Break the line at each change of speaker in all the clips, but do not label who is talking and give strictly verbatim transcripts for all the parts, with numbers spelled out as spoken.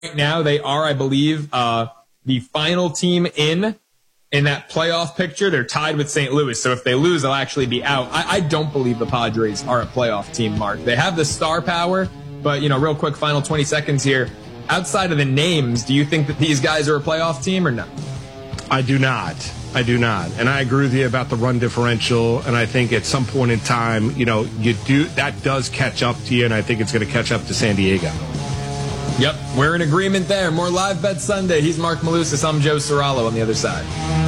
now they are, I believe, uh, the final team in in that playoff picture. They're tied with Saint Louis, so if they lose, they'll actually be out. I, I don't believe the Padres are a playoff team, Mark. They have the star power, but, you know, real quick, final twenty seconds here. Outside of the names, do you think that these guys are a playoff team or not?
I do not. I do not. And I agree with you about the run differential, and I think at some point in time, you know, you do that does catch up to you, and I think it's going to catch up to San Diego.
Yep, we're in agreement there. More Live Bet Sunday. He's Mark Malusis. I'm Joe Serralo on the other side.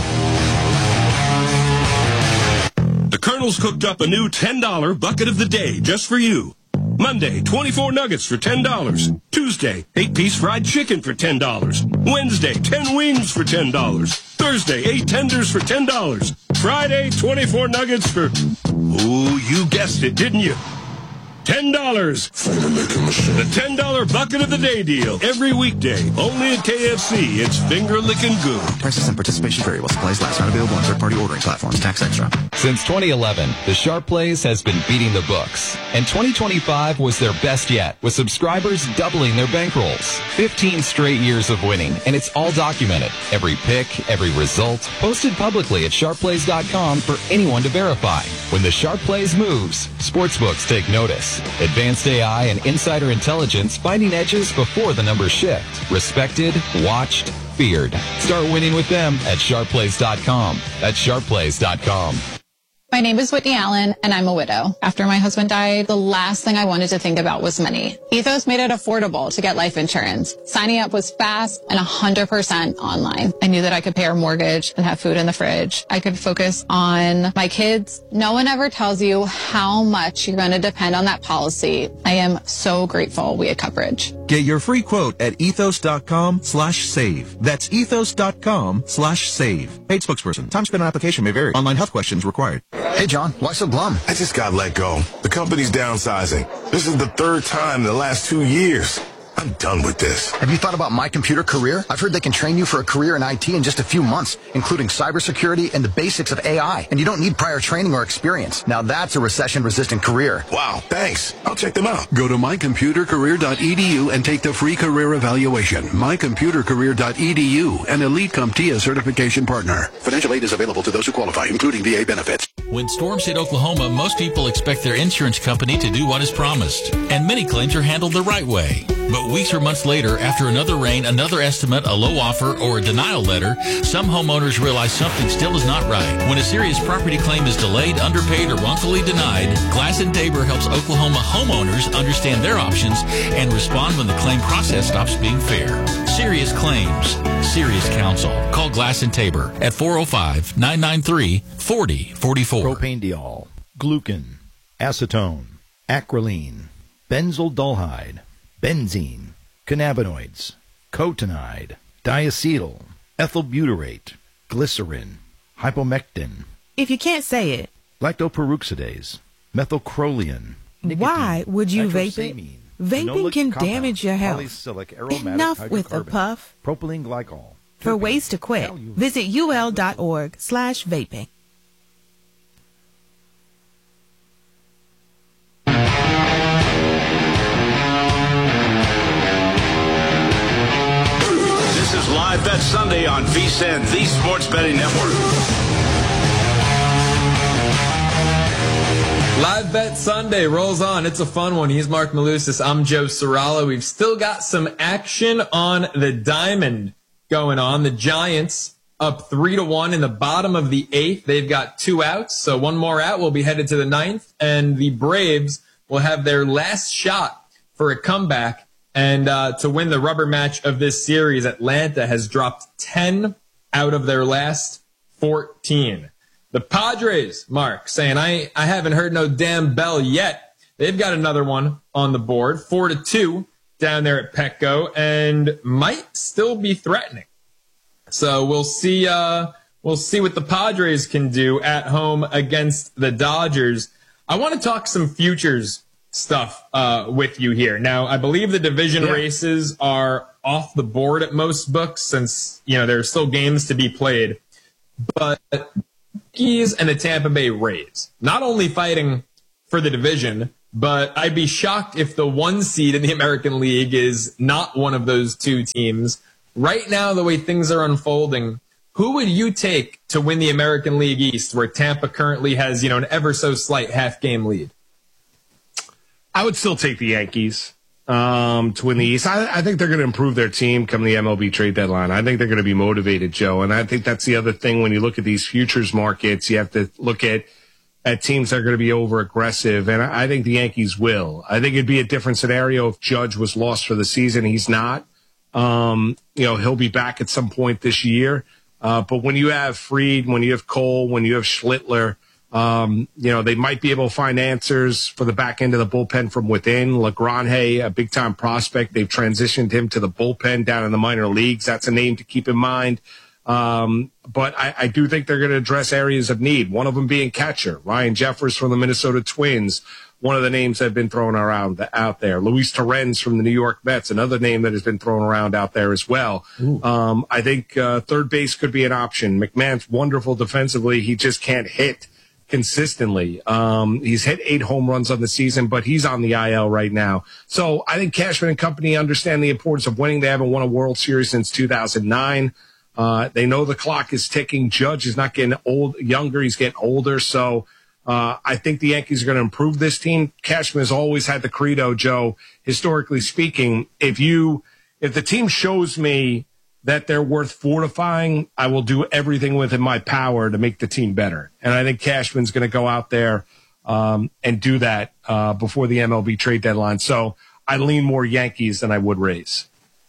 The Colonel's cooked up a new ten dollar bucket of the day just for you. Monday, twenty-four nuggets for ten dollars. Tuesday, eight-piece fried chicken for ten dollars. Wednesday, ten wings for ten dollars. Thursday, eight tenders for ten dollars. Friday, twenty-four nuggets for... Ooh, you guessed it, didn't you? ten dollars. The ten dollar bucket of the day deal. Every weekday. Only at K F C. It's finger licking good.
Prices and participation vary while supplies last. Not available on third-party ordering platforms. Tax extra.
Since twenty eleven, the Sharp Plays has been beating the books. And twenty twenty-five was their best yet, with subscribers doubling their bankrolls. fifteen straight years of winning, and it's all documented. Every pick, every result, posted publicly at sharp plays dot com for anyone to verify. When the Sharp Plays moves, sportsbooks take notice. Advanced A I and insider intelligence finding edges before the numbers shift. Respected, watched, feared. Start winning with them at sharp plays dot com. That's sharp plays dot com.
My name is Whitney Allen, and I'm a widow. After my husband died, the last thing I wanted to think about was money. Ethos made it affordable to get life insurance. Signing up was fast and one hundred percent online. I knew that I could pay our mortgage and have food in the fridge. I could focus on my kids. No one ever tells you how much you're going to depend on that policy. I am so grateful we had coverage.
Get your free quote at ethos.com slash save. That's ethos.com slash save. Paid spokesperson. Time spent on application may vary. Online health questions required.
Hey, John, why so glum?
I just got let go. The company's downsizing. This is the third time in the last two years. I'm done with this.
Have you thought about My Computer Career? I've heard they can train you for a career in I T in just a few months, including cybersecurity and the basics of A I. And you don't need prior training or experience. Now that's a recession-resistant career.
Wow, thanks. I'll check them out.
Go to my computer career dot e d u and take the free career evaluation. my computer career dot e d u, an Elite CompTIA certification partner. Financial aid is available to those who qualify, including V A benefits.
When storms hit Oklahoma, most people expect their insurance company to do what is promised. And many claims are handled the right way. But weeks or months later, after another rain, another estimate, a low offer, or a denial letter, some homeowners realize something still is not right. When a serious property claim is delayed, underpaid, or wrongfully denied, Glass and Tabor helps Oklahoma homeowners understand their options and respond when the claim process stops being fair. Serious claims. Serious counsel. Call Glass and Tabor at four oh five, nine nine three, four oh four four.
Propanediol, glucan, acetone, acrolein, benzaldehyd, benzene, cannabinoids, cotinide, diacetyl, ethylbutyrate, glycerin, hypomectin.
If you can't say it.
Lactoperoxidase, methylcrolian.
Why would you vape it? Vaping can damage your health. Enough with the puff.
Propylene glycol.
For ways to quit, visit ul.org slash vaping.
This is Live Bet Sunday on V S I N, the Sports Betting Network.
Live Bet Sunday rolls on. It's a fun one. He's Mark Malusis. I'm Joe Serralo. We've still got some action on the diamond going on. The Giants up three to one in the bottom of the eighth. They've got two outs, so one more out. We'll be headed to the ninth, and the Braves will have their last shot for a comeback. And uh, to win the rubber match of this series, Atlanta has dropped ten out of their last fourteen. The Padres, Mark, saying, I, I haven't heard no damn bell yet. They've got another one on the board, four to two down there at Petco, and might still be threatening. So we'll see. Uh, we'll see what the Padres can do at home against the Dodgers. I want to talk some futures stuff uh, with you here. Now, I believe the division yeah. races are off the board at most books, since you know there are still games to be played, but Yankees and the Tampa Bay Rays, not only fighting for the division, but I'd be shocked if the one seed in the American League is not one of those two teams. Right now, the way things are unfolding, who would you take to win the American League East, where Tampa currently has, you know, an ever so slight half game lead?
I would still take the Yankees um, to win the East. I, I think they're going to improve their team come the M L B trade deadline. I think they're going to be motivated, Joe. And I think that's the other thing when you look at these futures markets, you have to look at at teams that are going to be over aggressive. And I, I think the Yankees will. I think it'd be a different scenario if Judge was lost for the season. He's not. Um, you know, he'll be back at some point this year. Uh, but when you have Fried, when you have Cole, when you have Schlittler, Um, you know, they might be able to find answers for the back end of the bullpen from within. Lagrange, a big-time prospect. They've transitioned him to the bullpen down in the minor leagues. That's a name to keep in mind. Um, but I, I do think they're going to address areas of need, one of them being catcher. Ryan Jeffers from the Minnesota Twins, one of the names that have been thrown around out there. Luis Torrens from the New York Mets, another name that has been thrown around out there as well. Um, I think uh, third base could be an option. McMahon's wonderful defensively. He just can't hit consistently. Um, he's hit eight home runs on the season, but he's on the I L right now. So I think Cashman and company understand the importance of winning. They haven't won a World Series since two thousand nine. Uh, they know the clock is ticking. Judge is not getting old, younger. He's getting older. So uh, I think the Yankees are going to improve this team. Cashman has always had the credo, Joe, historically speaking, if you, if the team shows me that they're worth fortifying, I will do everything within my power to make the team better. And I think Cashman's going to go out there um, and do that uh, before the M L B trade deadline. So I lean more Yankees than I would Rays.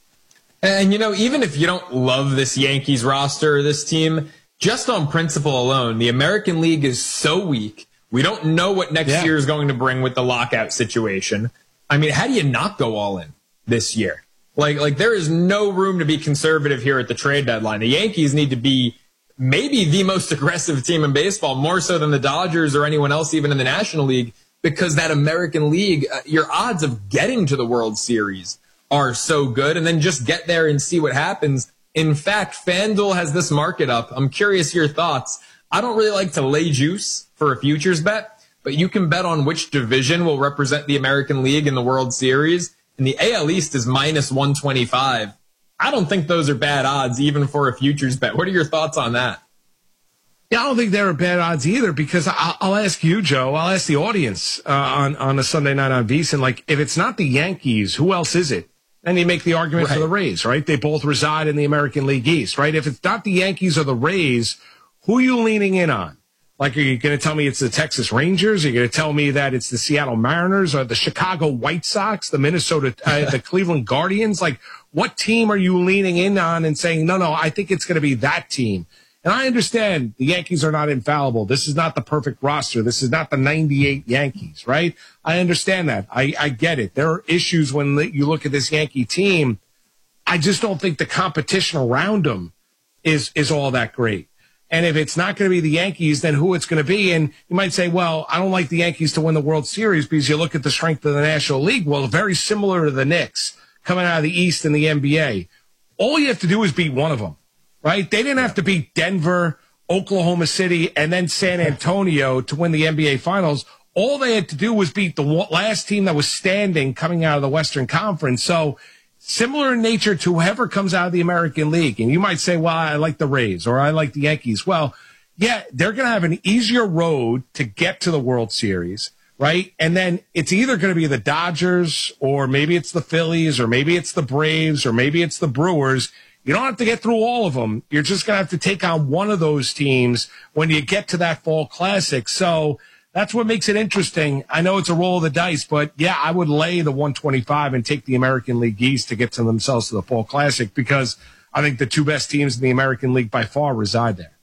And, you know, even if you don't love this Yankees roster or this team, just on principle alone, the American League is so weak. We don't know what next yeah. year is going to bring with the lockout situation. I mean, how do you not go all in this year? Like, like there is no room to be conservative here at the trade deadline. The Yankees need to be maybe the most aggressive team in baseball, more so than the Dodgers or anyone else even in the National League, because that American League, uh, your odds of getting to the World Series are so good, and then just get there and see what happens. In fact, FanDuel has this market up. I'm curious your thoughts. I don't really like to lay juice for a futures bet, but you can bet on which division will represent the American League in the World Series. And the A L East is minus one twenty-five. I don't think those are bad odds, even for a futures bet. What are your thoughts on that?
Yeah, I don't think they're bad odds either, because I'll, I'll ask you, Joe, I'll ask the audience uh, on, on a Sunday night on VSiN, like, if it's not the Yankees, who else is it? And you make the argument right. for the Rays, right? They both reside in the American League East, right? If it's not the Yankees or the Rays, who are you leaning in on? Like, are you going to tell me it's the Texas Rangers? Are you going to tell me that it's the Seattle Mariners or the Chicago White Sox, the Minnesota, uh, the Cleveland Guardians? Like, what team are you leaning in on and saying, no, no, I think it's going to be that team? And I understand the Yankees are not infallible. This is not the perfect roster. This is not the ninety-eight Yankees, right? I understand that. I, I get it. There are issues when you look at this Yankee team. I just don't think the competition around them is, is all that great. And if it's not going to be the Yankees, then who it's going to be? And you might say, well, I don't like the Yankees to win the World Series because you look at the strength of the National League. Well, very similar to the Knicks coming out of the East and the N B A. All you have to do is beat one of them, right? They didn't have to beat Denver, Oklahoma City, and then San Antonio to win the N B A Finals. All they had to do was beat the last team that was standing coming out of the Western Conference. So similar in nature to whoever comes out of the American League. And you might say, well, I like the Rays or I like the Yankees. Well, yeah, they're going to have an easier road to get to the World Series, right? And then it's either going to be the Dodgers or maybe it's the Phillies or maybe it's the Braves or maybe it's the Brewers. You don't have to get through all of them. You're just going to have to take on one of those teams when you get to that Fall Classic. So that's what makes it interesting. I know it's a roll of the dice, but yeah, I would lay the one twenty-five and take the American League East to get to themselves to the Fall Classic, because I think the two best teams in the American League by far reside there.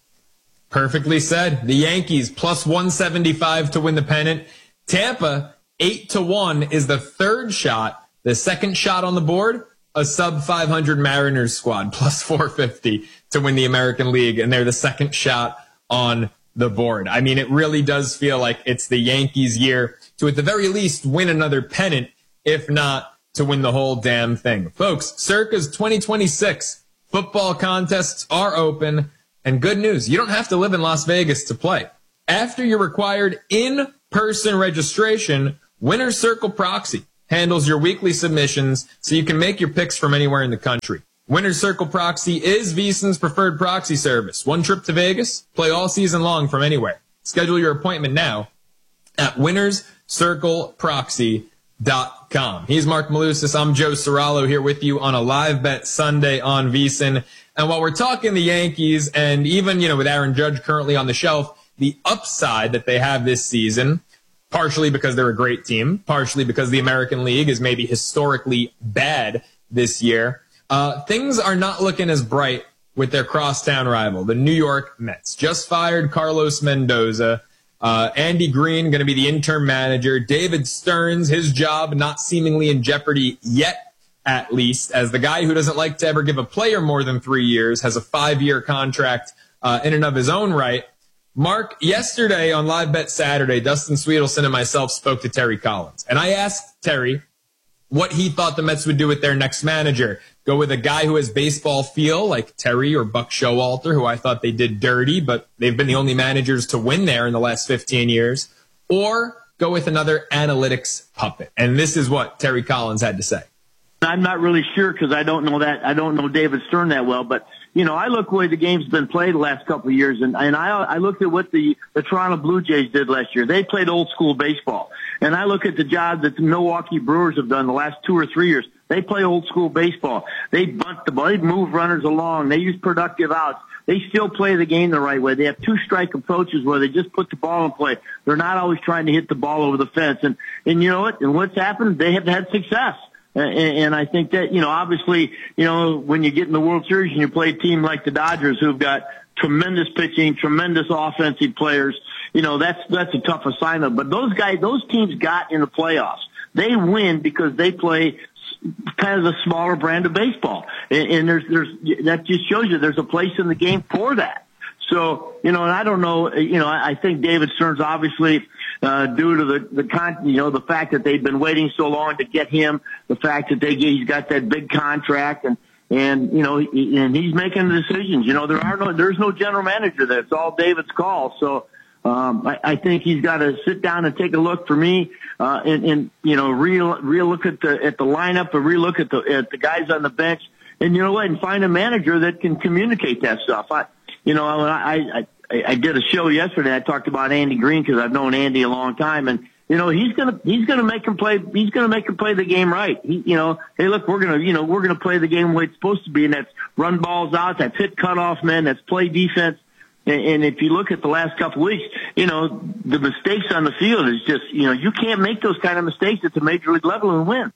Perfectly said. The Yankees plus one seventy-five to win the pennant. Tampa eight to one is the third shot. The second shot on the board, a sub five hundred Mariners squad plus four fifty to win the American League, and they're the second shot on the board. I mean, it really does feel like it's the Yankees' year to, at the very least, win another pennant, if not to win the whole damn thing. Folks, Circa's twenty twenty-six football contests are open, and good news, you don't have to live in Las Vegas to play. After your required in-person registration, Winner's Circle Proxy handles your weekly submissions so you can make your picks from anywhere in the country. Winner's Circle Proxy is VSiN's preferred proxy service. One trip to Vegas, play all season long from anywhere. Schedule your appointment now at winners circle proxy dot com. He's Mark Malusis. I'm Joe Serralo here with you on a live bet Sunday on VSiN. And while we're talking the Yankees, and even, you know, with Aaron Judge currently on the shelf, the upside that they have this season, partially because they're a great team, partially because the American League is maybe historically bad this year, uh, things are not looking as bright with their crosstown rival, the New York Mets. Just fired Carlos Mendoza. Uh, Andy Green going to be the interim manager. David Stearns, his job not seemingly in jeopardy yet, at least, as the guy who doesn't like to ever give a player more than three years, has a five-year contract uh, in and of his own right. Mark, yesterday on Live Bet Saturday, Dustin Sweetelson and myself spoke to Terry Collins. And I asked Terry what he thought the Mets would do with their next manager. Go with a guy who has baseball feel like Terry or Buck Showalter, who I thought they did dirty, but they've been the only managers to win there in the last fifteen years. Or go with another analytics puppet. And this is what Terry Collins had to say.
I'm not really sure because I don't know that. I don't know David Stern that well, but you know, I look the way the game's been played the last couple of years, and, and I, I looked at what the, the Toronto Blue Jays did last year. They played old school baseball. And I look at the job that the Milwaukee Brewers have done the last two or three years. They play old school baseball. They bunt the ball. They move runners along. They use productive outs. They still play the game the right way. They have two strike approaches where they just put the ball in play. They're not always trying to hit the ball over the fence. And, and you know what? And what's happened? They have had success. And, and I think that, you know, obviously, you know, when you get in the World Series and you play a team like the Dodgers who've got tremendous pitching, tremendous offensive players, you know, that's, that's a tough assignment. But those guys, those teams got in the playoffs. They win because they play kind of a smaller brand of baseball. And, and there's, there's, that just shows you there's a place in the game for that. So, you know, and I don't know, you know, I, I think David Stearns obviously, uh, due to the, the con, you know, the fact that they've been waiting so long to get him, the fact that they, he's got that big contract and, and, you know, he, and he's making the decisions. You know, there are no, there's no general manager there. It's all David's call. So, um, I, I think he's got to sit down and take a look for me, uh, and, and, you know, real, real look at the, at the lineup and real look at the, at the guys on the bench and, you know what, and find a manager that can communicate that stuff. I, you know, I, I, I did a show yesterday. I talked about Andy Green because I've known Andy a long time, and you know he's gonna he's gonna make him play. He's gonna make him play the game right. He, you know, hey, look, we're gonna you know we're gonna play the game the way it's supposed to be, and that's run balls out, that's hit cutoff men, that's play defense. And, and if you look at the last couple of weeks, you know the mistakes on the field is just you know you can't make those kind of mistakes at the major league level and win.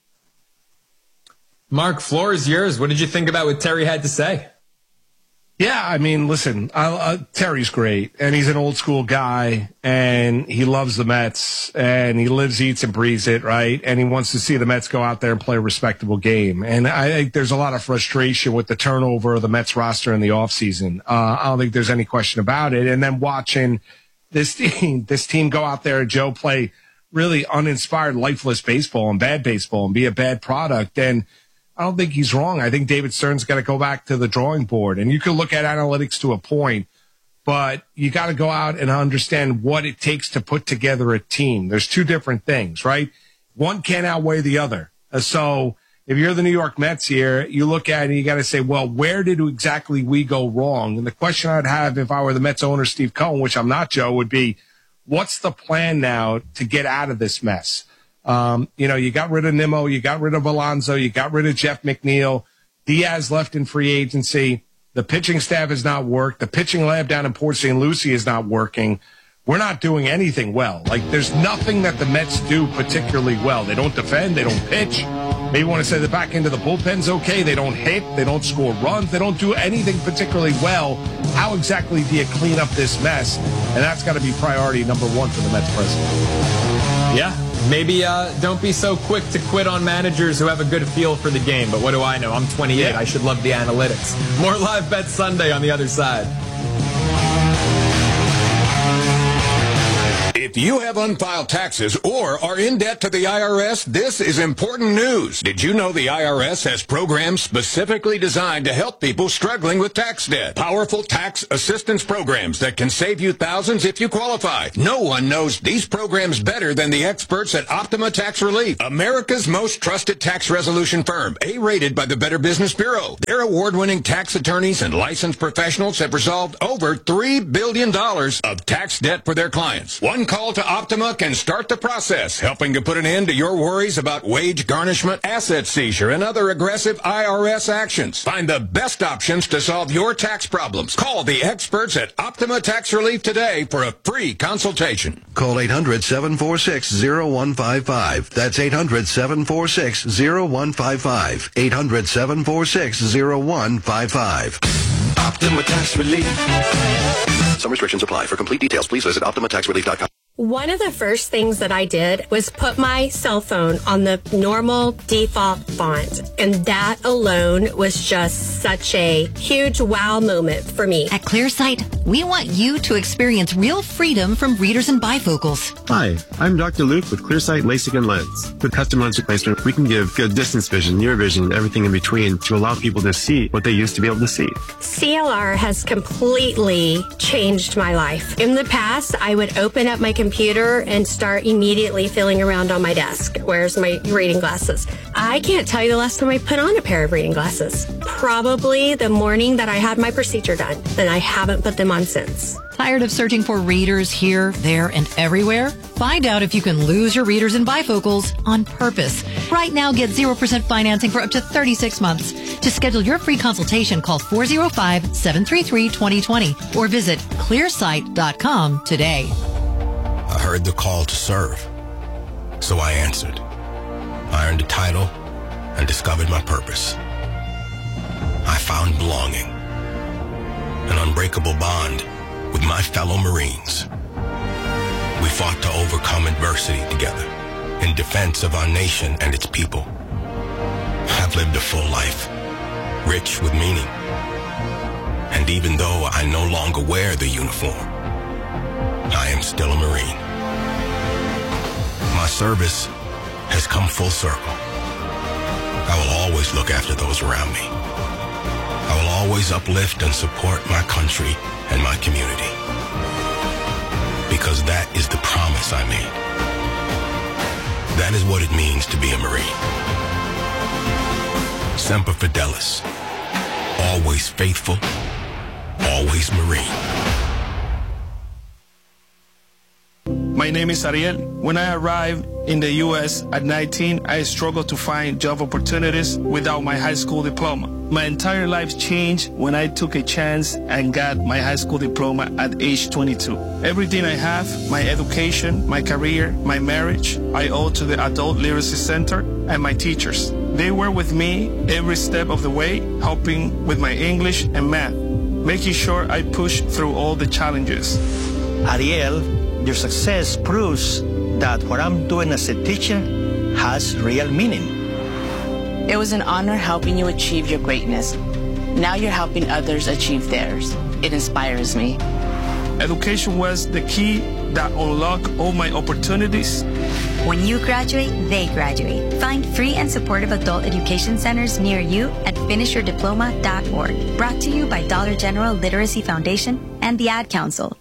Mark, floor is yours. What did you think about what Terry had to say?
Yeah, I mean, listen, uh, uh, Terry's great, and he's an old school guy, and he loves the Mets, and he lives, eats, and breathes it, right? And he wants to see the Mets go out there and play a respectable game. And I think there's a lot of frustration with the turnover of the Mets roster in the offseason. Uh, I don't think there's any question about it. And then watching this team, this team go out there and Joe play really uninspired, lifeless baseball and bad baseball and be a bad product. And I don't think he's wrong. I think David Stern's got to go back to the drawing board. And you can look at analytics to a point, but you got to go out and understand what it takes to put together a team. There's two different things, right? One can't outweigh the other. So if you're the New York Mets here, you look at it and you got to say, well, where did exactly we go wrong? And the question I'd have if I were the Mets owner, Steve Cohen, which I'm not, Joe, would be, what's the plan now to get out of this mess? Um, you know, you got rid of Nimmo, you got rid of Alonso, you got rid of Jeff McNeil. Diaz left in free agency. The pitching staff has not worked. The pitching lab down in Port Saint Lucie is not working. We're not doing anything well. Like, there's nothing that the Mets do particularly well. They don't defend. They don't pitch. Maybe you want to say the back end of the bullpen's okay. They don't hit. They don't score runs. They don't do anything particularly well. How exactly do you clean up this mess? And that's got to be priority number one for the Mets president.
Yeah. Maybe uh, don't be so quick to quit on managers who have a good feel for the game. But what do I know? I'm twenty-eight. Yeah. I should love the analytics. More Live Bet Sunday on the other side.
If you have unfiled taxes or are in debt to the I R S, this is important news. Did you know the I R S has programs specifically designed to help people struggling with tax debt? Powerful tax assistance programs that can save you thousands if you qualify. No one knows these programs better than the experts at Optima Tax Relief, America's most trusted tax resolution firm, A-rated by the Better Business Bureau. Their award-winning tax attorneys and licensed professionals have resolved over three billion dollars of tax debt for their clients. One call to Optima can start the process, helping to put an end to your worries about wage garnishment, asset seizure, and other aggressive I R S actions. Find the best options to solve your tax problems. Call the experts at Optima Tax Relief today for a free consultation.
Call eight hundred, seven four six, zero one five five. That's eight hundred, seven four six, zero one five five. eight hundred, seven four six, zero one five five.
Optima Tax Relief. Some restrictions apply. For complete details, please visit optima tax relief dot com.
One of the first things that I did was put my cell phone on the normal default font. And that alone was just such a huge wow moment for me.
At ClearSight, we want you to experience real freedom from readers and bifocals.
Hi, I'm Doctor Luke with ClearSight LASIK and Lens. With custom lens replacement, we can give good distance vision, near vision, and everything in between to allow people to see what they used to be able to see.
C L R has completely changed my life. In the past, I would open up my computer computer and start immediately feeling around on my desk. Where's my reading glasses? I can't tell you the last time I put on a pair of reading glasses. Probably the morning that I had my procedure done. Then I haven't put them on since.
Tired of searching for readers here, there, and everywhere? Find out if you can lose your readers and bifocals on purpose. Right now, get zero percent financing for up to thirty-six months. To schedule your free consultation, call four oh five, seven three three, two oh two oh or visit clear sight dot com today.
I heard the call to serve, so I answered. I earned a title and discovered my purpose. I found belonging, an unbreakable bond with my fellow Marines. We fought to overcome adversity together in defense of our nation and its people. I've lived a full life, rich with meaning. And even though I no longer wear the uniform, I am still a Marine. My service has come full circle. I will always look after those around me. I will always uplift and support my country and my community. Because that is the promise I made. That is what it means to be a Marine. Semper Fidelis. Always faithful. Always Marine.
My name is Ariel. When I arrived in the U S at nineteen, I struggled to find job opportunities without my high school diploma. My entire life changed when I took a chance and got my high school diploma at age twenty-two. Everything I have, my education, my career, my marriage, I owe to the Adult Literacy Center and my teachers. They were with me every step of the way, helping with my English and math, making sure I pushed through all the challenges.
Ariel, your success proves that what I'm doing as a teacher has real meaning.
It was an honor helping you achieve your greatness. Now you're helping others achieve theirs. It inspires me.
Education was the key that unlocked all my opportunities.
When you graduate, they graduate. Find free and supportive adult education centers near you at finish your diploma dot org. Brought to you by Dollar General Literacy Foundation and the Ad Council.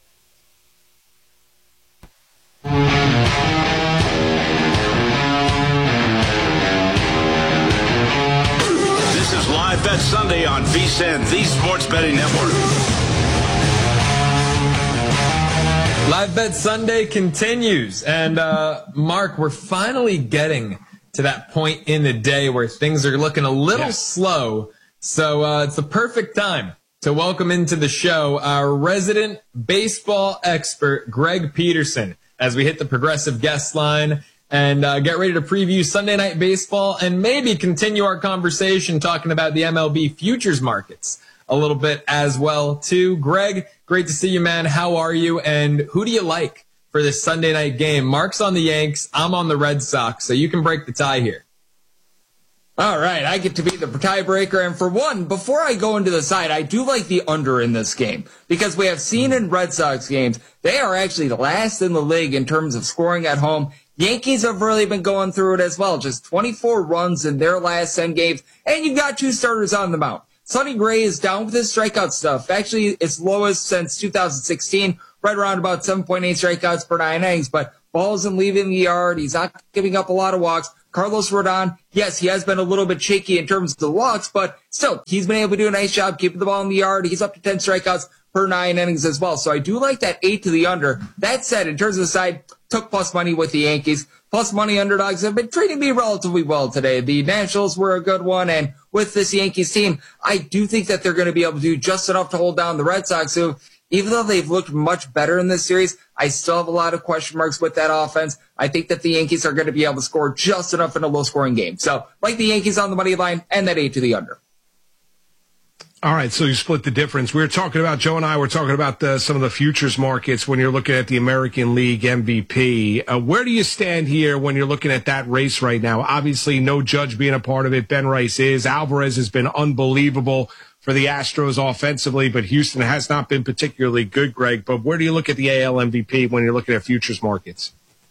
This is Live Bet Sunday on V S I N, the Sports Betting Network.
Live Bet Sunday continues. And, uh, Mark, we're finally getting to that point in the day where things are looking a little yeah. slow. So, uh, it's the perfect time to welcome into the show our resident baseball expert, Greg Peterson, as we hit the progressive guest line and uh, get ready to preview Sunday Night Baseball and maybe continue our conversation talking about the M L B futures markets a little bit as well, too. Greg, great to see you, man. How are you? And who do you like for this Sunday night game? Mark's on the Yanks. I'm on the Red Sox, so you can break the tie here. All right, I get to be the tiebreaker. And for one, before I go into the side, I do like the under in this game because we have seen in Red Sox games, they are actually last in the league in terms of scoring at home. Yankees have really been going through it as well. Just twenty-four runs in their last ten games. And you've got two starters on the mound. Sonny Gray is down with his strikeout stuff. Actually, it's lowest since two thousand sixteen, right around about seven point eight strikeouts per nine innings. But ball isn't leaving the yard. He's not giving up a lot of walks. Carlos Rodon, yes, he has been a little bit shaky in terms of the walks, but still, he's been able to do a nice job keeping the ball in the yard. He's up to ten strikeouts per nine innings as well. So I do like that eight to the under. That said, in terms of the side, took plus money with the Yankees. Plus money underdogs have been treating me relatively well today. The Nationals were a good one, and with this Yankees team, I do think that they're going to be able to do just enough to hold down the Red Sox, who, even though they've looked much better in this series, I still have a lot of question marks with that offense. I think that the Yankees are going to be able to score just enough in a low-scoring game. So, like the Yankees on the money line and that eight to the under.
All right, so you split the difference. We were talking about, Joe and I were talking about the, some of the futures markets when you're looking at the American League M V P. Uh, where do you stand here when you're looking at that race right now? Obviously, no Judge being a part of it. Ben Rice is. Alvarez has been unbelievable for the Astros offensively, but Houston has not been particularly good, Greg. But where do you look at the A L M V P when you're looking at futures markets?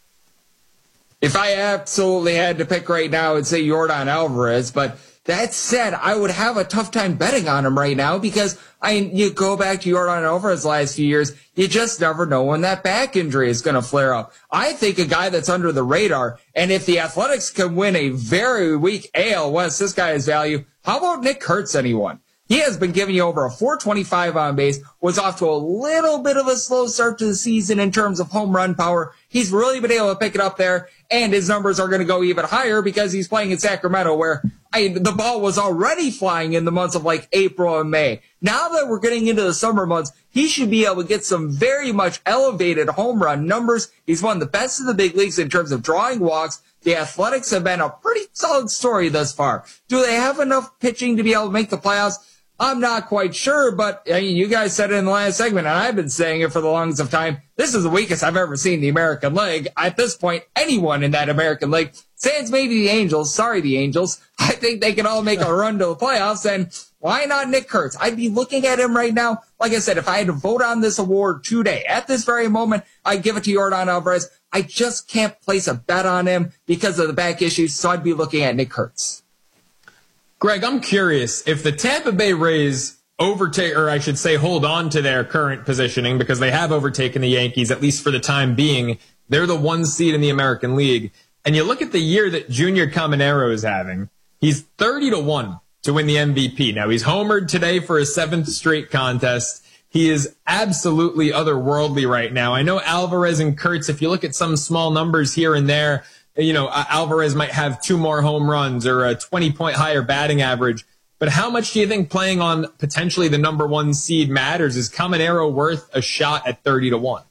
If I absolutely had to pick right now, I would say Yordan Alvarez, but that said, I would have a tough time betting on him right now because I you go back to Yordan Alvarez's last few years, you just never know when that back injury is going to flare up. I think a guy that's under the radar, and if the Athletics can win a very weak A L West, this guy has value. How about Nick Kurtz, anyone? He has been giving you over a four twenty-five on base, was off to a little bit of a slow start to the season in terms of home run power. He's really been able to pick it up there, and his numbers are going to go even higher because he's playing in Sacramento where I, the ball was already flying in the months of like April and May. Now that we're getting into the summer months, he should be able to get some very much elevated home run numbers. He's one of the best in the big leagues in terms of drawing walks. The Athletics have been a pretty solid story thus far. Do they have enough pitching to be able to make the playoffs? I'm not quite sure, but I mean, you guys said it in the last segment, and I've been saying it for the longest of time. This is the weakest I've ever seen the American League. At this point, anyone in that American League, sans maybe the Angels, sorry the Angels, I think they can all make a run to the playoffs, and why not Nick Kurtz? I'd be looking at him right now. Like I said, if I had to vote on this award today, at this very moment, I'd give it to Yordan Alvarez. I just can't place a bet on him because of the back issues, so I'd be looking at Nick Kurtz. Greg, I'm curious if the Tampa Bay Rays overtake, or I should say hold on to their current positioning because they have overtaken the Yankees, at least for the time being. They're the one seed in the American League. And you look at the year that Junior Caminero is having, he's thirty to one to win the M V P. Now, he's homered today for his seventh straight contest. He is absolutely otherworldly right now. I know Alvarez and Kurtz, if you look at some small numbers here and there, you know, Alvarez might have two more home runs or a twenty point higher batting average. But how much do you think playing on potentially the number one seed matters? Is Caminero worth a shot at thirty to one?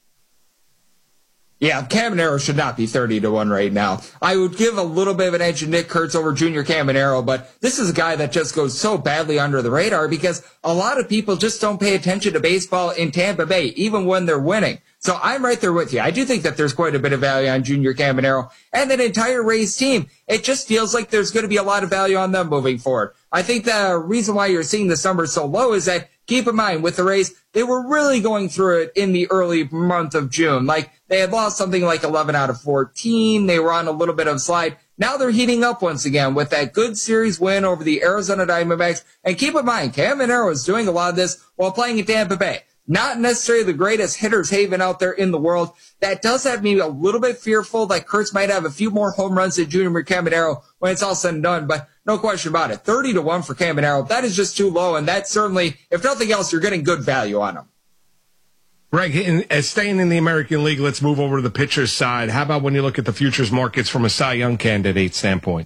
Yeah, Caminero should not be thirty to one right now. I would give a little bit of an edge to Nick Kurtz over Junior Caminero, but this is a guy that just goes so badly under the radar because a lot of people just don't pay attention to baseball in Tampa Bay, even when they're winning. So I'm right there with you. I do think that there's quite a bit of value on Junior Caminero and that entire Rays team. It just feels like there's going to be a lot of value on them moving forward. I think the reason why you're seeing this number so low is that, keep in mind, with the Rays, they were really going through it in the early month of June. Like, they had lost something like eleven out of fourteen. They were on a little bit of a slide. Now they're heating up once again with that good series win over the Arizona Diamondbacks. And keep in mind, Caminero is doing a lot of this while playing in Tampa Bay. Not necessarily the greatest hitter's haven out there in the world. That does have me a little bit fearful that Kurtz might have a few more home runs than Junior Caminero when it's all said and done, but no question about it. thirty to one for Caminero, that is just too low, and that's certainly, if nothing else, you're getting good value on him.
Greg, in, uh, staying in the American League, let's move over to the pitcher's side. How about when you look at the futures markets from a Cy Young candidate standpoint?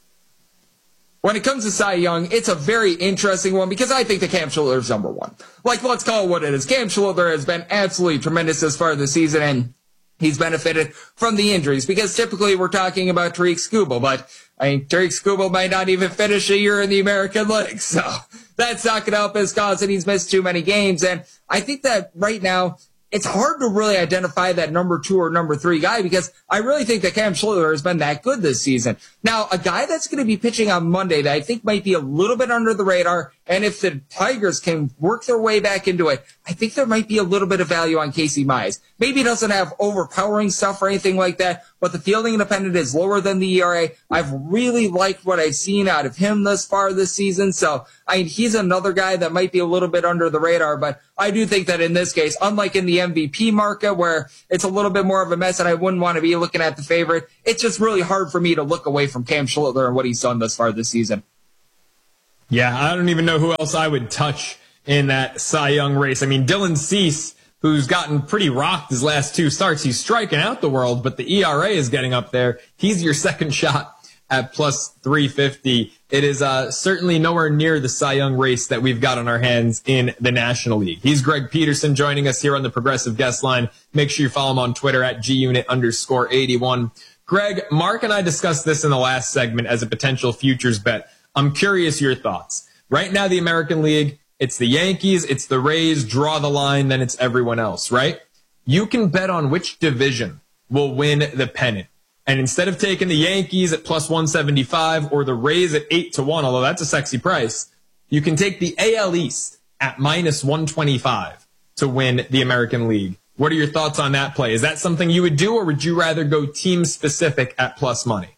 When it comes to Cy Young, it's a very interesting one because I think that Cam Schiller is number one. Like, let's call it what it is. Cam Schiller has been absolutely tremendous as far as the season, and he's benefited from the injuries because typically we're talking about Tariq Skubal, but I mean, Tariq Skubal might not even finish a year in the American League, so that's not going to help his cause, and he's missed too many games. And I think that right now,
it's hard to really identify that number two or number three guy because I really think that Cam Schlittler has been that good this season. Now, a guy that's going to be pitching on Monday that I think might be a little bit under the radar, and if the Tigers can work their way back into it, I think there might be a little bit of value on Casey Mize. Maybe he doesn't have overpowering stuff or anything like that, but the fielding independent is lower than the E R A. I've really liked what I've seen out of him thus far this season, so I mean, he's another guy that might be a little bit under the radar, but I do think that in this case, unlike in the M V P market where it's a little bit more of a mess and I wouldn't want to be looking at the favorite, it's just really hard for me to look away from Cam Schlittler and what he's done thus far this season.
Yeah, I don't even know who else I would touch in that Cy Young race. I mean, Dylan Cease, who's gotten pretty rocked his last two starts, he's striking out the world, but the E R A is getting up there. He's your second shot at plus three fifty. It is uh, certainly nowhere near the Cy Young race that we've got on our hands in the National League. He's Greg Peterson joining us here on the Progressive Guest Line. Make sure you follow him on Twitter at G-Unit underscore 81. Greg, Mark and I discussed this in the last segment as a potential futures bet. I'm curious your thoughts. Right now, the American League, it's the Yankees, it's the Rays, draw the line, then it's everyone else, right? You can bet on which division will win the pennant. And instead of taking the Yankees at plus one seventy-five or the Rays at eight to one, although that's a sexy price, you can take the A L East at minus one twenty-five to win the American League. What are your thoughts on that play? Is that something you would do, or would you rather go team specific at plus money?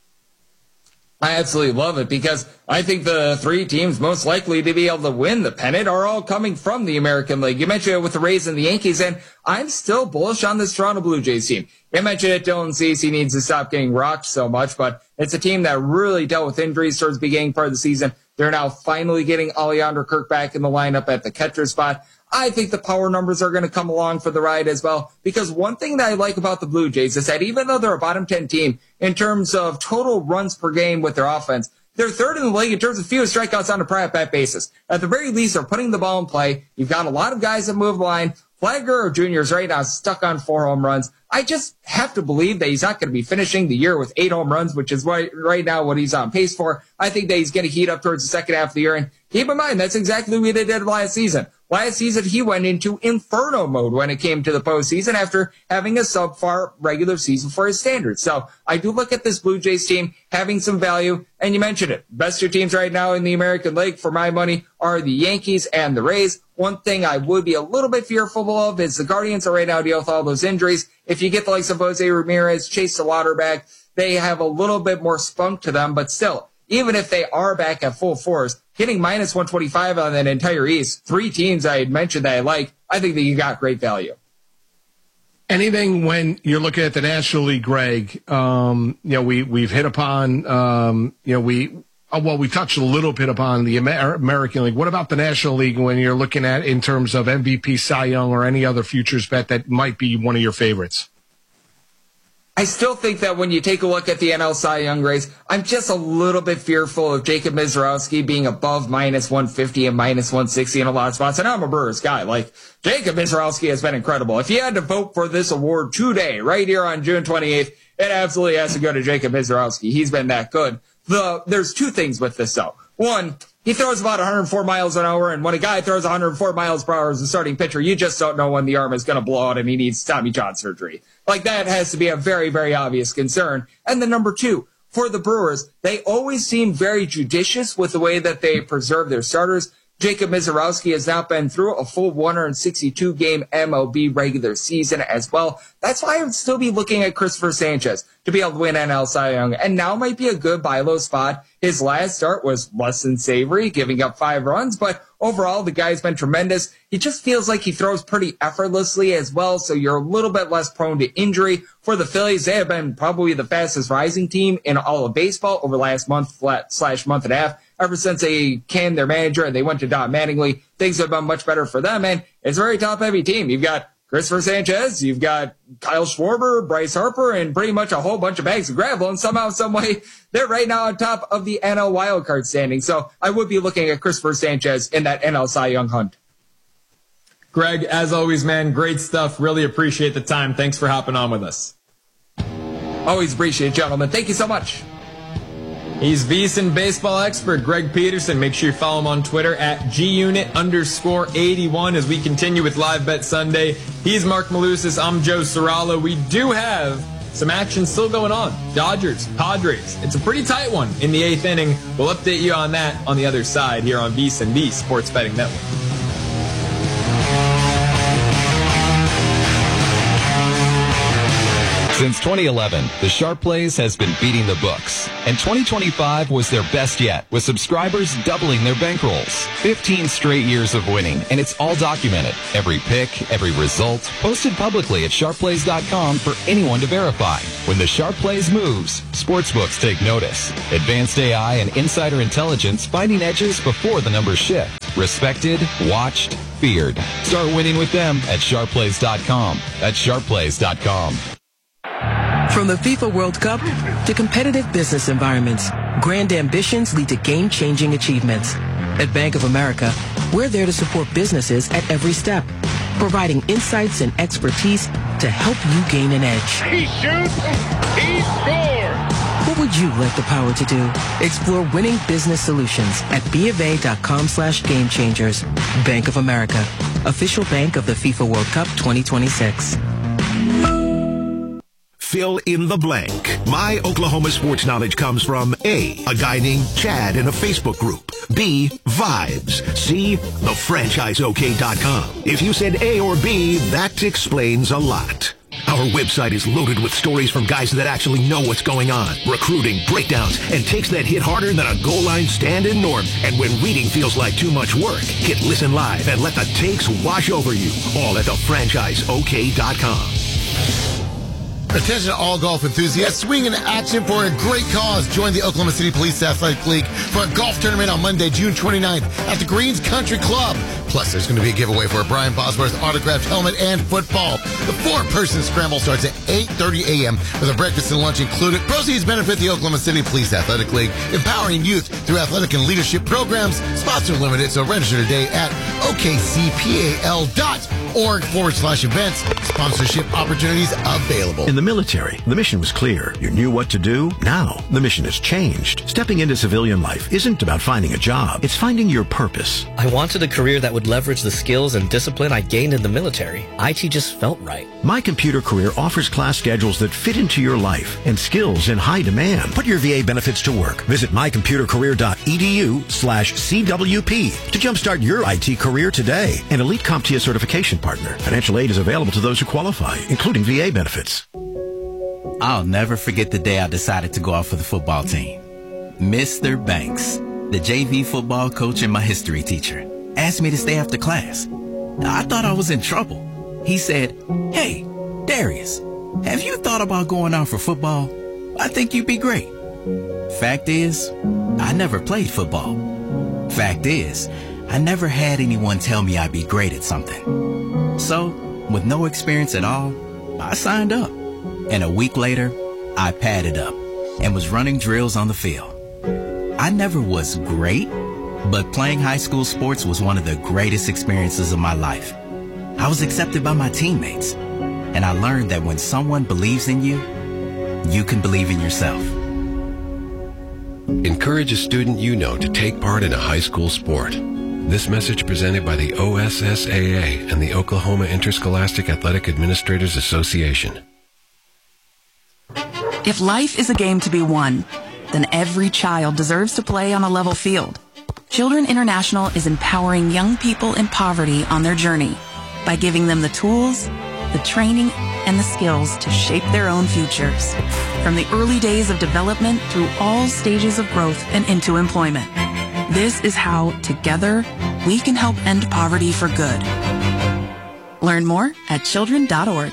I absolutely love it because I think the three teams most likely to be able to win the pennant are all coming from the American League. You mentioned it with the Rays and the Yankees, and I'm still bullish on this Toronto Blue Jays team. You mentioned it, Dylan Cease, he needs to stop getting rocked so much, but it's a team that really dealt with injuries towards the beginning part of the season. They're now finally getting Alejandro Kirk back in the lineup at the catcher spot. I think the power numbers are going to come along for the ride as well, because one thing that I like about the Blue Jays is that even though they're a bottom ten team in terms of total runs per game with their offense, they're third in the league in terms of fewest strikeouts on a per at-bat basis. At the very least, they're putting the ball in play. You've got a lot of guys that move the line. Vlad Guerrero Junior is right now stuck on four home runs. I just have to believe that he's not going to be finishing the year with eight home runs, which is right, right now what he's on pace for. I think that he's going to heat up towards the second half of the year. And keep in mind, that's exactly what he did last season. Last season, he went into inferno mode when it came to the postseason after having a subpar regular season for his standards. So I do look at this Blue Jays team having some value. And you mentioned it. Best two teams right now in the American League, for my money, are the Yankees and the Rays. One thing I would be a little bit fearful of is the Guardians are right now dealing with all those injuries. If you get the likes of Jose Ramirez, Chase Salwater back, they have a little bit more spunk to them. But still, even if they are back at full force, hitting minus one twenty-five on that entire East, three teams I had mentioned that I like, I think that you got great value.
Anything when you're looking at the National League, Greg, um, you know, we, we've hit upon, um, you know, we, oh, well, we touched a little bit upon the Amer- American League. What about the National League when you're looking at in terms of M V P, Cy Young, or any other futures bet that might be one of your favorites?
I still think that when you take a look at the N L Cy Young race, I'm just a little bit fearful of Jacob Mizorowski being above minus one fifty and minus one sixty in a lot of spots. And I'm a Brewers guy. Like, Jacob Mizorowski has been incredible. If you had to vote for this award today, right here on June twenty-eighth, it absolutely has to go to Jacob Mizorowski. He's been that good. The, there's two things with this, though. One, he throws about one hundred four miles an hour, and when a guy throws one hundred four miles per hour as a starting pitcher, you just don't know when the arm is going to blow out and he needs Tommy John surgery. Like, that has to be a very, very obvious concern. And then number two, for the Brewers, they always seem very judicious with the way that they preserve their starters. Jacob Mizorowski has now been through a full one hundred sixty-two game M L B regular season as well. That's why I would still be looking at Christopher Sanchez to be able to win N L Cy Young. And now might be a good buy low spot. His last start was less than savory, giving up five runs, but overall, the guy's been tremendous. He just feels like he throws pretty effortlessly as well, so you're a little bit less prone to injury. For the Phillies, they have been probably the fastest rising team in all of baseball over the last month flat slash month and a half. Ever since they canned their manager and they went to Don Mattingly, things have been much better for them, and it's a very top-heavy team. You've got Christopher Sanchez, you've got Kyle Schwarber, Bryce Harper, and pretty much a whole bunch of bags of gravel, and somehow, some way, they're right now on top of the N L wildcard standing. So I would be looking at Christopher Sanchez in that N L Cy Young hunt.
Greg, as always, man, great stuff. Really appreciate the time. Thanks for hopping on with us.
Always appreciate it, gentlemen. Thank you so much.
He's VSiN baseball expert Greg Peterson. Make sure you follow him on Twitter at gunit underscore eighty-one as we continue with Live Bet Sunday. He's Mark Malusis. I'm Joe Serralo. We do have some action still going on. Dodgers, Padres. It's a pretty tight one in the eighth inning. We'll update you on that on the other side here on VSiN, the Sports Betting Network.
Since twenty eleven, the Sharp Plays has been beating the books, and twenty twenty-five was their best yet, with subscribers doubling their bankrolls. fifteen straight years of winning, and it's all documented. Every pick, every result, posted publicly at sharp plays dot com for anyone to verify. When the Sharp Plays moves, sportsbooks take notice. Advanced A I and insider intelligence finding edges before the numbers shift. Respected, watched, feared. Start winning with them at sharp plays dot com. That's sharp plays dot com.
From the FIFA World Cup to competitive business environments, grand ambitions lead to game-changing achievements. At Bank of America, we're there to support businesses at every step, providing insights and expertise to help you gain an edge.
He shoots, he scores!
What would you like the power to do? Explore winning business solutions at BofA.com slash game changers. Bank of America, official bank of the FIFA World Cup twenty twenty-six.
Fill in the blank. My Oklahoma sports knowledge comes from A, a guy named Chad in a Facebook group. B, vibes. C, the franchise O K dot com. If you said A or B, that explains a lot. Our website is loaded with stories from guys that actually know what's going on, recruiting, breakdowns, and takes that hit harder than a goal line stand-in norm. And when reading feels like too much work, hit listen live and let the takes wash over you. All at the franchise O K dot com.
Attention all golf enthusiasts, swing in action for a great cause. Join the Oklahoma City Police Athletic League for a golf tournament on Monday, June twenty-ninth at the Greens Country Club. Plus, there's going to be a giveaway for a Brian Bosworth autographed helmet and football. The four-person scramble starts at eight thirty a.m. with a breakfast and lunch included. Proceeds benefit the Oklahoma City Police Athletic League, empowering youth through athletic and leadership programs. Spots are limited, so register today at okcpal.org forward slash events. Sponsorship opportunities available.
In the military, the mission was clear. You knew what to do. Now, the mission has changed. Stepping into civilian life isn't about finding a job. It's finding your purpose.
I wanted a career that would leverage the skills and discipline I gained in the military. I T just felt right.
My Computer Career offers class schedules that fit into your life and skills in high demand. Put your V A benefits to work. Visit mycomputercareer.edu slash CWP to jumpstart your I T career today. An Elite CompTIA certification partner. Financial aid is available to those who qualify, including V A benefits.
I'll never forget the day I decided to go out for the football team. Mister Banks, the J V football coach and my history teacher, asked me to stay after class. I thought I was in trouble. He said, "Hey, Darius, have you thought about going out for football? I think you'd be great." Fact is, I never played football. Fact is, I never had anyone tell me I'd be great at something. So, with no experience at all, I signed up. And a week later, I padded up and was running drills on the field. I never was great, but playing high school sports was one of the greatest experiences of my life. I was accepted by my teammates, and I learned that when someone believes in you, you can believe in yourself.
Encourage a student you know to take part in a high school sport. This message presented by the O S S A A and the Oklahoma Interscholastic Athletic Administrators Association.
If life is a game to be won, then every child deserves to play on a level field. Children International is empowering young people in poverty on their journey by giving them the tools, the training, and the skills to shape their own futures. From the early days of development through all stages of growth and into employment. This is how, together, we can help end poverty for good. Learn more at children dot org.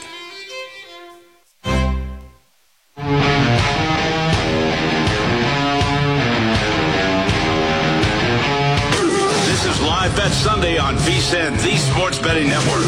This is Live Bet Sunday on VSiN, the Sports Betting Network.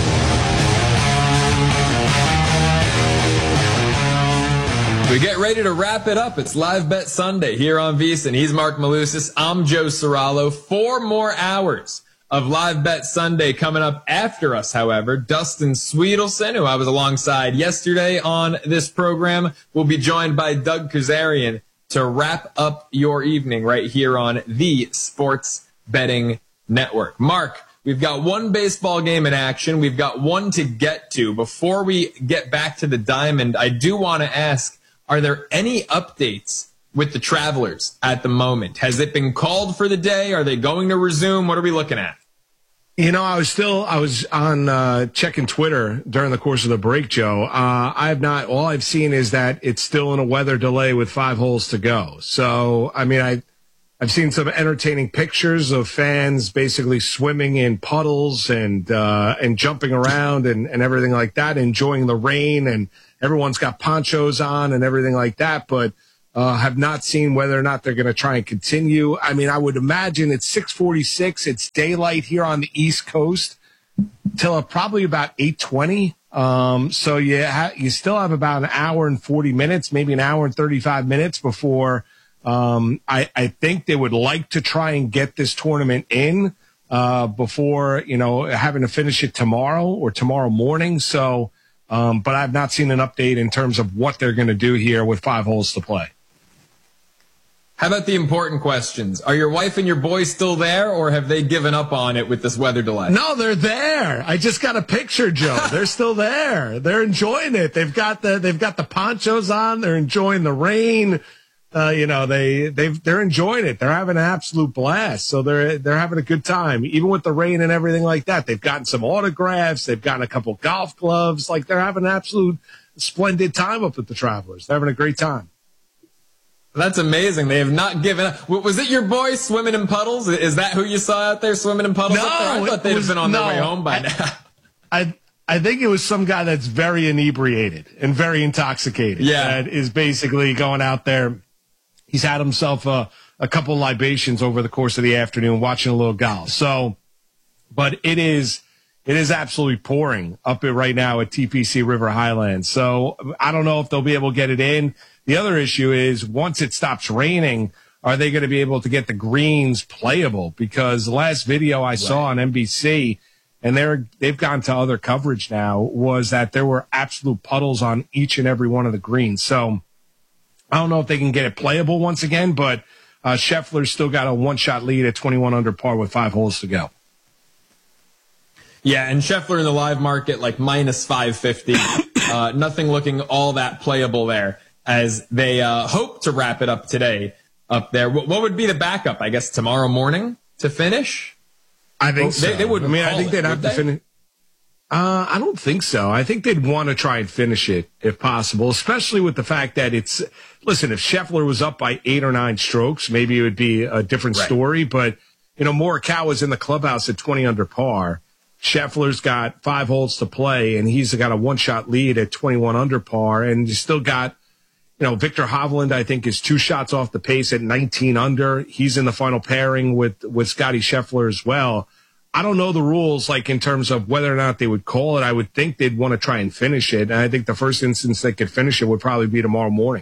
We get ready to wrap it up. It's Live Bet Sunday here on VSiN. He's Mark Malusis. I'm Joe Serralo. Four more hours of Live Bet Sunday coming up after us, however. Dustin Sweetelson, who I was alongside yesterday on this program, will be joined by Doug Kazarian to wrap up your evening right here on the Sports Betting Network. Mark, we've got one baseball game in action. We've got one to get to. Before we get back to the Diamond, I do want to ask, are there any updates with the Travelers at the moment? Has it been called for the day? Are they going to resume? What are we looking at?
You know, I was still, I was on uh, checking Twitter during the course of the break, Joe. Uh, I have not, all I've seen is that it's still in a weather delay with five holes to go. So, I mean, I, I've seen some entertaining pictures of fans basically swimming in puddles and, uh, and jumping around and, and everything like that, enjoying the rain, and everyone's got ponchos on and everything like that. But, Uh, have not seen whether or not they're going to try and continue. I mean, I would imagine it's six forty-six. It's daylight here on the East Coast till probably about eight twenty. Um, so you ha- you still have about an hour and forty minutes, maybe an hour and thirty-five minutes before um, I, I think they would like to try and get this tournament in uh, before, you know, having to finish it tomorrow or tomorrow morning. So, um, but I've not seen an update in terms of what they're going to do here with five holes to play.
How about the important questions? Are your wife and your boy still there, or have they given up on it with this weather delay?
No, they're there. I just got a picture, Joe. They're still there. They're enjoying it. They've got the they've got the ponchos on. They're enjoying the rain. Uh, you know, they they've they're enjoying it. They're having an absolute blast. So they're they're having a good time, even with the rain and everything like that. They've gotten some autographs. They've gotten a couple golf gloves. Like, they're having an absolute splendid time up at the Travelers. They're having a great time.
That's amazing. They have not given up. Was it your boy swimming in puddles? Is that who you saw out there swimming in puddles?
No,
up there? I thought they'd
was,
have been on
no,
their way home by
I,
now.
I I think it was some guy that's very inebriated and very intoxicated.
Yeah.
That is basically going out there. He's had himself a, a couple libations over the course of the afternoon, watching a little golf. So, but it is, it is absolutely pouring up it right now at T P C River Highlands. So I don't know if they'll be able to get it in. The other issue is, once it stops raining, are they going to be able to get the greens playable? Because the last video I saw on N B C, and they're, they've gone to other coverage now, was that there were absolute puddles on each and every one of the greens. So I don't know if they can get it playable once again, but uh, Scheffler's still got a one-shot lead at twenty-one under par with five holes to go.
Yeah, and Scheffler in the live market, like minus five fifty. uh, nothing looking all that playable there, as they uh, hope to wrap it up today up there. What, what would be the backup? I guess tomorrow morning to finish?
I think
well,
so.
They, they wouldn't
I mean, I
call
think
it,
they'd have
would
to
they?
finish. Uh, I don't think so. I think they'd want to try and finish it if possible, especially with the fact that it's, listen, if Scheffler was up by eight or nine strokes, maybe it would be a different
Right.
story. But, you know, Morikawa's in the clubhouse at twenty under par. Scheffler's got five holes to play, and he's got a one-shot lead at twenty-one under par. And you still got, you know, Victor Hovland, I think, is two shots off the pace at nineteen under. He's in the final pairing with, with Scotty Scheffler as well. I don't know the rules, like, in terms of whether or not they would call it. I would think they'd want to try and finish it. And I think the first instance they could finish it would probably be tomorrow morning.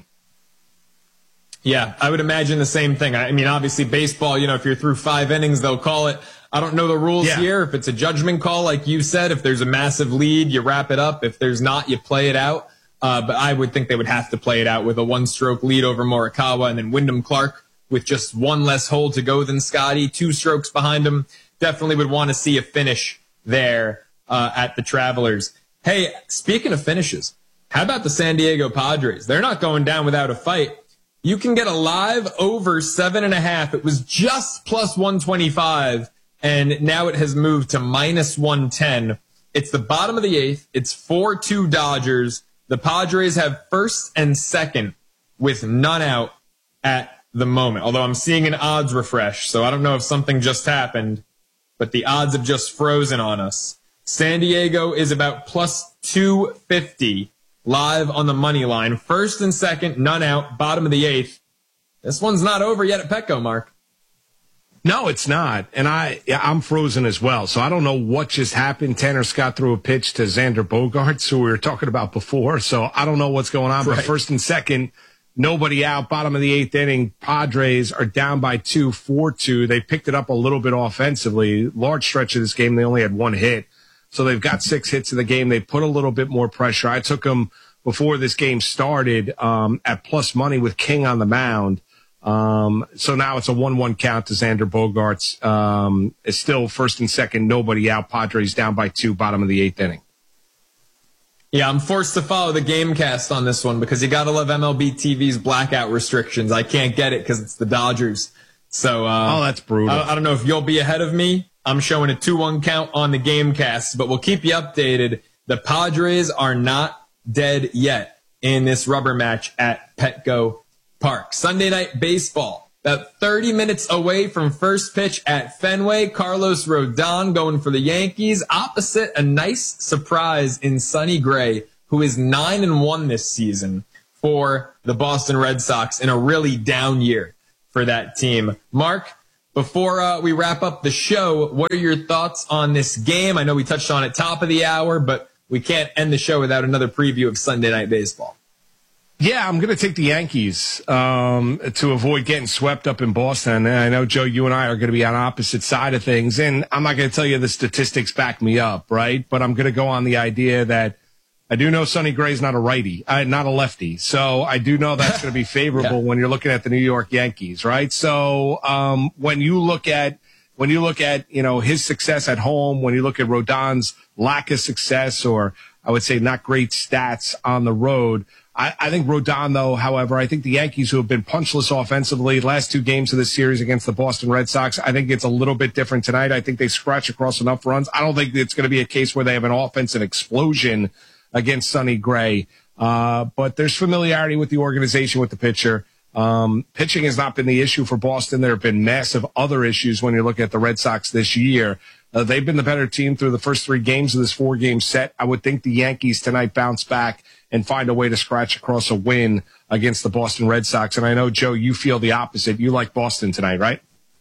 Yeah, I would imagine the same thing. I mean, obviously, baseball, you know, if you're through five innings, they'll call it. I don't know the rules
Yeah.
here. If it's a judgment call, like you said, if there's a massive lead, you wrap it up. If there's not, you play it out. Uh, but I would think they would have to play it out with a one-stroke lead over Morikawa, and then Wyndham Clark with just one less hole to go than Scotty, two strokes behind him. Definitely would want to see a finish there uh, at the Travelers. Hey, speaking of finishes, how about the San Diego Padres? They're not going down without a fight. You can get a live over seven and a half. It was just plus one twenty-five, and now it has moved to minus one ten. It's the bottom of the eighth. It's four two Dodgers. The Padres have first and second with none out at the moment, although I'm seeing an odds refresh, so I don't know if something just happened, but the odds have just frozen on us. San Diego is about plus two fifty live on the money line. First and second, none out, bottom of the eighth. This one's not over yet at Petco, Mark.
No, it's not. And I, yeah, I'm frozen as well. So I don't know what just happened. Tanner Scott threw a pitch to Xander Bogaerts, who we were talking about before. So I don't know what's going on.
Right.
But first and second, nobody out. Bottom of the eighth inning, Padres are down by two, four two. They picked it up a little bit offensively. Large stretch of this game, they only had one hit. So they've got six hits in the game. They put a little bit more pressure. I took them before this game started um, at plus money with King on the mound. Um, so now it's a one one count to Xander Bogaerts. Um, it's still first and second, nobody out. Padres down by two, bottom of the eighth inning.
Yeah, I'm forced to follow the Gamecast on this one because you got to love M L B T V's blackout restrictions. I can't get it because it's the Dodgers. So, uh,
oh, that's brutal.
I, I don't know if you'll be ahead of me. I'm showing a two one count on the Gamecast, but we'll keep you updated. The Padres are not dead yet in this rubber match at Petco Park. Sunday Night Baseball, about thirty minutes away from first pitch at Fenway. Carlos Rodon going for the Yankees, opposite a nice surprise in Sonny Gray, who is nine and one this season for the Boston Red Sox in a really down year for that team. Mark, before uh, we wrap up the show, what are your thoughts on this game? I know we touched on it top of the hour, but we can't end the show without another preview of Sunday Night Baseball.
Yeah, I'm going to take the Yankees um, to avoid getting swept up in Boston. And I know, Joe, you and I are going to be on opposite side of things. And I'm not going to tell you the statistics back me up, right? But I'm going to go on the idea that I do know Sonny Gray's not a righty, uh, not a lefty. So I do know that's going to be favorable yeah. when you're looking at the New York Yankees, right? So um, when you look at when you look at, you know, his success at home, when you look at Rodon's lack of success, or I would say not great stats on the road, I, I think Rodon, though, however, I think the Yankees, who have been punchless offensively, last two games of this series against the Boston Red Sox, I think it's a little bit different tonight. I think they scratch across enough runs. I don't think it's going to be a case where they have an offensive explosion against Sonny Gray. Uh, but there's familiarity with the organization, with the pitcher. Um, pitching has not been the issue for Boston. There have been massive other issues when you look at the Red Sox this year. Uh, they've been the better team through the first three games of this four-game set. I would think the Yankees tonight bounce back and find a way to scratch across a win against the Boston Red Sox. And I know, Joe, you feel the opposite. You like Boston tonight, right?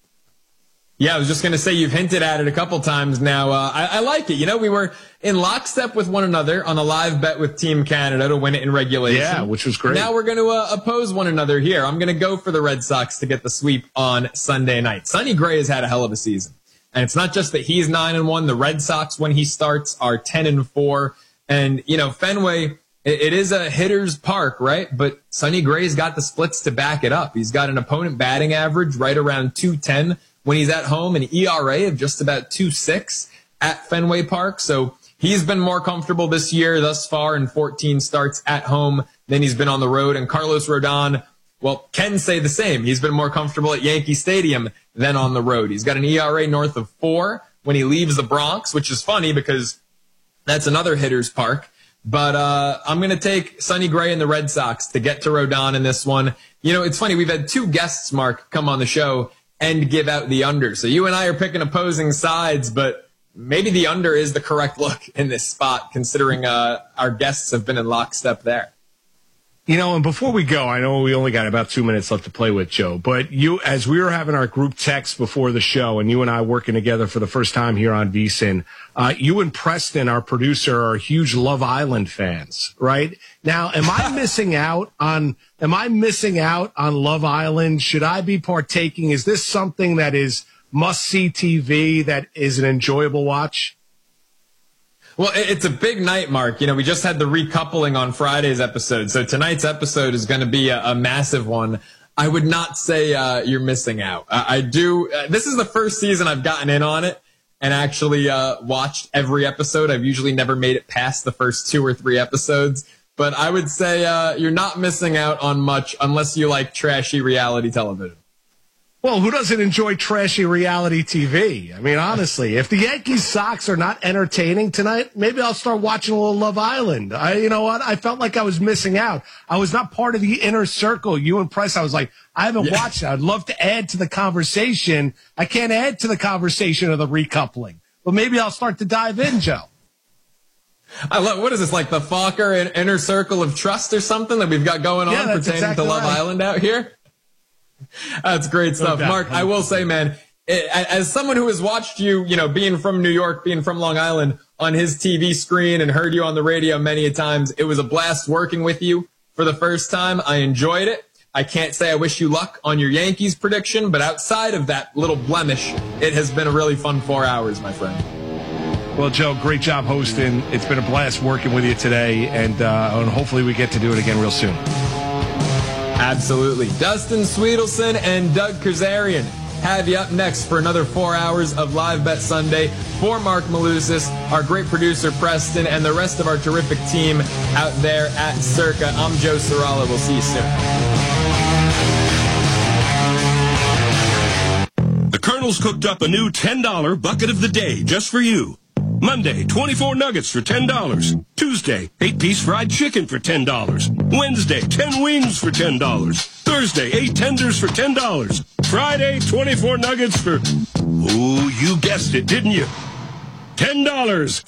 Yeah, I was just going to say you've hinted at it a couple times now. Uh, I, I like it. You know, we were in lockstep with one another on a live bet with Team Canada to win it in regulation.
Yeah, which was great.
Now we're going to uh, oppose one another here. I'm going to go for the Red Sox to get the sweep on Sunday night. Sonny Gray has had a hell of a season. And it's not just that he's nine and one. The Red Sox, when he starts, are ten and four. And, you know, Fenway, it, it is a hitter's park, right? But Sonny Gray's got the splits to back it up. He's got an opponent batting average right around two ten when he's at home, an E R A of just about two six at Fenway Park. So he's been more comfortable this year thus far in fourteen starts at home than he's been on the road. And Carlos Rodon, well, can say the same. He's been more comfortable at Yankee Stadium than on the road. He's got an E R A north of four when he leaves the Bronx, which is funny because that's another hitter's park. But uh, I'm going to take Sonny Gray and the Red Sox to get to Rodon in this one. You know, it's funny. We've had two guests, Mark, come on the show and give out the under. So you and I are picking opposing sides, but maybe the under is the correct look in this spot, considering uh, our guests have been in lockstep there.
You know, and before we go, I know we only got about two minutes left to play with, Joe, but you, as we were having our group text before the show and you and I working together for the first time here on V S I N, uh, you and Preston, our producer, are huge Love Island fans, right? Now, am I missing out on, am I missing out on Love Island? Should I be partaking? Is this something that is must-see T V, that is an enjoyable watch?
Well, it's a big night, Mark. You know, we just had the recoupling on Friday's episode, so tonight's episode is going to be a, a massive one. I would not say uh, you're missing out. Uh, I do. Uh, this is the first season I've gotten in on it and actually uh, watched every episode. I've usually never made it past the first two or three episodes, but I would say uh, you're not missing out on much unless you like trashy reality television.
Well, who doesn't enjoy trashy reality T V? I mean, honestly, if the Yankees Sox are not entertaining tonight, maybe I'll start watching a little Love Island. I, you know what? I felt like I was missing out. I was not part of the inner circle. You and Press, I was like, I haven't yeah. watched it. I'd love to add to the conversation. I can't add to the conversation of the recoupling, but maybe I'll start to dive in, Joe.
I love, what is this, like the Fokker and Inner Circle of Trust or something that we've got going on
yeah,
pertaining
exactly
to Love
right.
Island out here? That's great stuff.
Okay.
Mark, I will say, man, as someone who has watched you, you know, being from New York, being from Long Island on his T V screen and heard you on the radio many a times, it was a blast working with you for the first time. I enjoyed it. I can't say I wish you luck on your Yankees prediction, but outside of that little blemish, it has been a really fun four hours, my friend.
Well, Joe, great job hosting. It's been a blast working with you today, and, uh, and hopefully we get to do it again real soon.
Absolutely. Dustin Sweetelson and Doug Kazarian have you up next for another four hours of Live Bet Sunday. For Mark Malusis, our great producer Preston, and the rest of our terrific team out there at Circa, I'm Joe Serrala. We'll see you soon.
The Colonel's cooked up a new ten dollar bucket of the day just for you. Monday, twenty-four nuggets for ten dollars. Tuesday, eight-piece fried chicken for ten dollars. Wednesday, ten wings for ten dollars. Thursday, eight tenders for ten dollars. Friday, twenty-four nuggets for... Ooh, you guessed it, didn't you? ten dollars.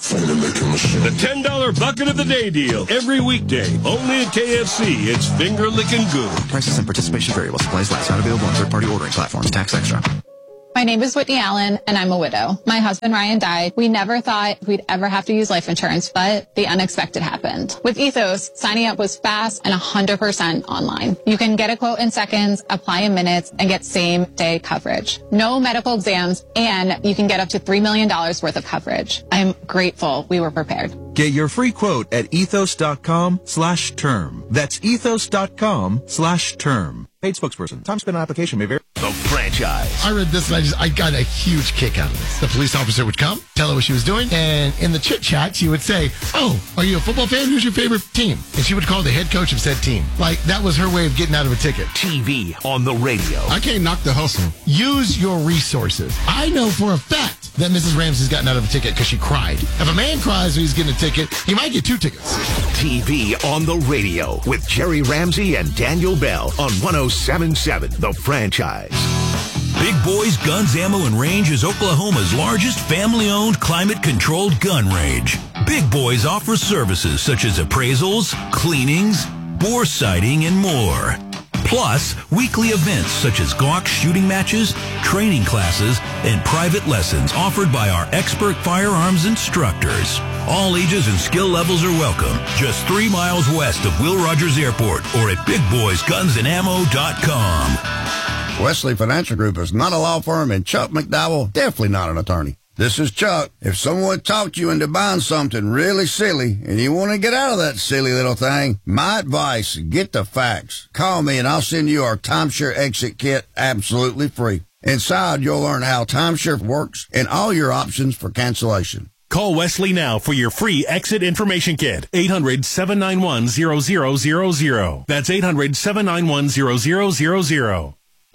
The ten dollar bucket of the day deal. Every weekday. Only at K F C. It's finger-licking good.
Prices and participation vary while supplies last. Not available on third-party ordering platforms. Tax extra.
My name is Whitney Allen, and I'm a widow. My husband, Ryan, died. We never thought we'd ever have to use life insurance, but the unexpected happened. With Ethos, signing up was fast and one hundred percent online. You can get a quote in seconds, apply in minutes, and get same-day coverage. No medical exams, and you can get up to three million dollars worth of coverage. I'm grateful we were prepared.
Get your free quote at ethos.com slash term. That's ethos.com slash term. Paid spokesperson. Time spent on application may vary.
The Franchise. I read this and I just I got a huge kick out of this. The police officer would come, tell her what she was doing, and in the chit chat she would say, "Oh, are you a football fan? Who's your favorite team?" And she would call the head coach of said team. Like that was her way of getting out of a ticket.
T V on the radio.
I can't knock the hustle. Use your resources. I know for a fact that Missus Ramsey's gotten out of a ticket because she cried. If a man cries when he's getting a ticket, he might get two tickets.
T V on the radio with Jerry Ramsey and Daniel Bell on one oh seven point seven The Franchise.
Big Boys Guns, Ammo, and Range is Oklahoma's largest family-owned, climate-controlled gun range. Big Boys offers services such as appraisals, cleanings, bore sighting, and more. Plus, weekly events such as Glock shooting matches, training classes, and private lessons offered by our expert firearms instructors. All ages and skill levels are welcome. Just three miles west of Will Rogers Airport or at big boys guns and ammo dot com.
Wesley Financial Group is not a law firm, and Chuck McDowell definitely not an attorney. This is Chuck. If someone talked you into buying something really silly and you want to get out of that silly little thing, my advice, get the facts. Call me and I'll send you our timeshare exit kit absolutely free. Inside, you'll learn how timeshare works and all your options for cancellation.
Call Wesley now for your free exit information kit. eight hundred, seven nine one, zero zero zero zero. That's eight hundred, seven nine one, zero zero zero zero.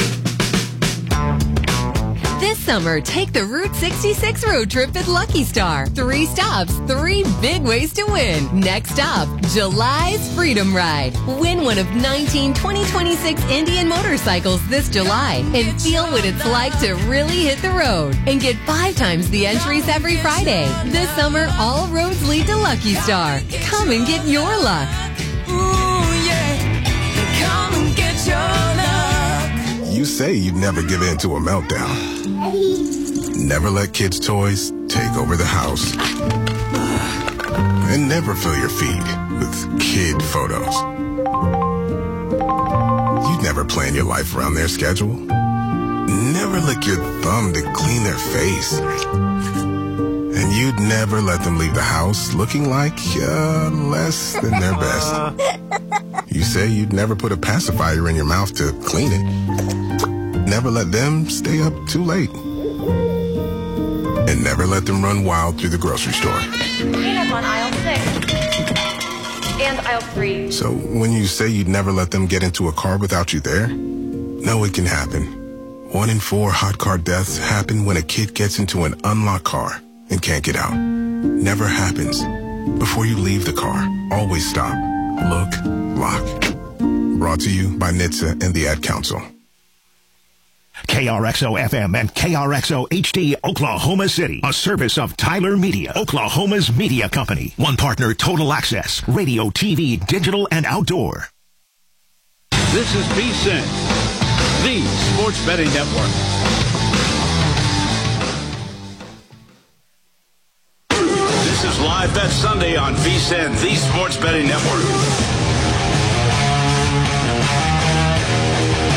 This summer, take the Route sixty-six road trip at Lucky Star. Three stops, three big ways to win. Next stop, July's Freedom Ride. Win one of nineteen twenty twenty-six Indian motorcycles this July and feel what it's like to really hit the road. And get five times the entries every Friday. This summer, all roads lead to Lucky Star. Come and get your luck.
Ooh, yeah. Come and get your luck.
You say you'd never give in to a meltdown. Never let kids' toys take over the house. And never fill your feed with kid photos. You'd never plan your life around their schedule. Never lick your thumb to clean their face. And you'd never let them leave the house looking like uh, less than their best. You say you'd never put a pacifier in your mouth to clean it. Never let them stay up too late. And never let them run wild through the grocery store.
Peanuts on aisle six. And aisle three.
So when you say you'd never let them get into a car without you there, no, it can happen. One in four hot car deaths happen when a kid gets into an unlocked car and can't get out. Never happens. Before you leave the car, always stop, look, lock. Brought to you by N H T S A and the Ad Council.
K R X O F M and K R X O H D Oklahoma City, a service of Tyler Media, Oklahoma's media company. One partner, Total Access, radio, T V, digital, and outdoor.
This is V S I N, the Sports Betting Network. This is Live Bet Sunday on V S I N, the Sports Betting Network.
Welcome